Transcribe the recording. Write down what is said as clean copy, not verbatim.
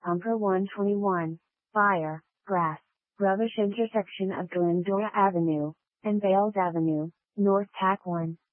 Pumper 121, Fire, Grass, Rubbish intersection of Glendora Avenue and Bales Avenue, North Tack 1.